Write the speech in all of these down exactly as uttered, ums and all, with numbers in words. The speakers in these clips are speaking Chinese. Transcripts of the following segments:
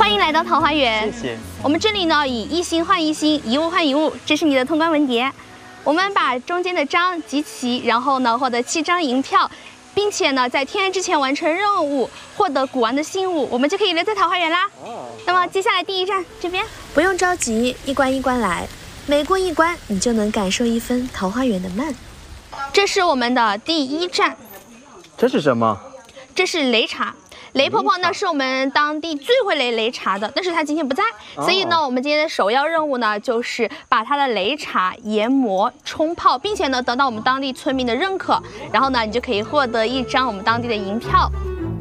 欢迎来到桃花源。 谢谢。 我们这里呢以一星换一星，一物换一物，这是你的通关文牒。我们把中间的章集齐，然后呢获得七张银票，并且呢在天黑之前完成任务，获得古玩的信物，我们就可以留在桃花源啦。哦。那么接下来第一站这边， 不用着急，一关一关来，每过一关，你就能感受一分桃花源的慢。 这是我们的第一站。 这是什么？这是擂茶。雷婆婆呢是我们当地最会擂擂茶的，但是她今天不在，哦、所以呢，我们今天的首要任务呢就是把她的擂茶研磨、冲泡，并且呢得到我们当地村民的认可，然后呢你就可以获得一张我们当地的银票。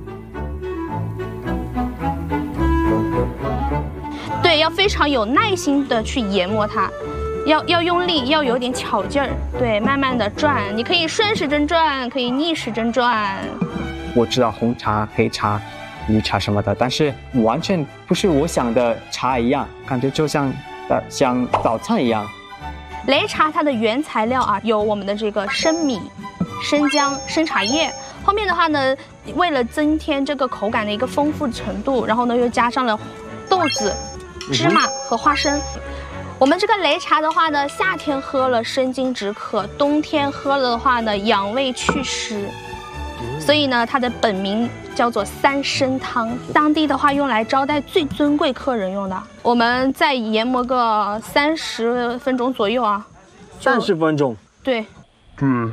对，要非常有耐心的去研磨它，要要用力，要有点巧劲儿，对，慢慢的转，你可以顺时针转，可以逆时针转。 我知道红茶、黑茶、绿茶什么的，但是完全不是我想的茶一样，感觉就像呃像早餐一样。 擂茶它的原材料啊，有我们的这个生米、生姜、生茶叶。后面的话呢，为了增添这个口感的一个丰富程度，然后呢又加上了豆子、芝麻和花生。我们这个擂茶的话呢，夏天喝了生津止渴，冬天喝了的话呢，养胃祛湿。所以呢，它的本名叫做三参汤，当地的话用来招待最尊贵客人用的。我们再研磨个三十分钟左右啊。 三十分钟。 对。 嗯。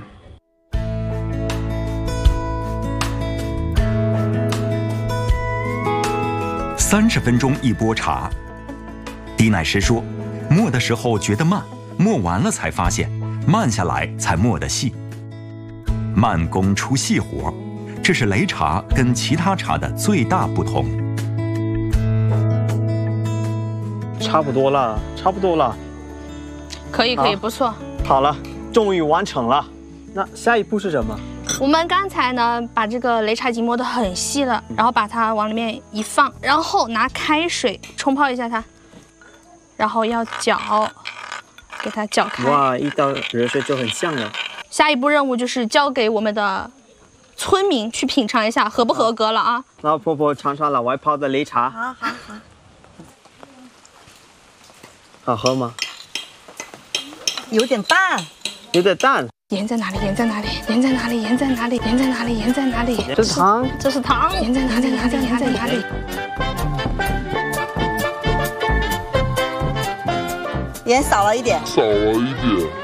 三十分钟一波茶。狄乃师说，磨的时候觉得慢，磨完了才发现，慢下来才磨得细。慢工出细活，这是擂茶跟其他茶的最大不同。 差不多了，差不多了。 可以，可以，不错。 好了，终于完成了。那下一步是什么？ 我们刚才呢，把这个擂茶已经磨得很细了，然后把它往里面一放，然后拿开水冲泡一下它，然后要搅，给它搅开。 哇，一倒热水就很香了。 下一步任务就是交给我们的村民去品尝一下合不合格了啊！ 老婆婆尝尝老外泡的擂茶， 好好好， 好喝吗？ 有点淡， 有点淡。 盐在哪里？盐在哪里？盐在哪里？盐在哪里？盐在哪里？盐在哪里？ 这是汤， 这是汤。盐在哪里？盐在哪里？盐在哪里？ 盐少了一点， 少了一点。